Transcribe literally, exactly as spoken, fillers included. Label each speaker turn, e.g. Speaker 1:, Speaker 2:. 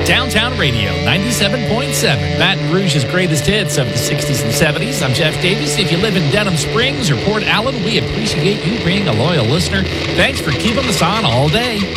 Speaker 1: Downtown Radio, ninety-seven point seven. Baton Rouge's greatest hits of the sixties and seventies. I'm Jeff Davis. If you live in Denham Springs or Port Allen, we appreciate you being a loyal listener. Thanks for keeping us on all day.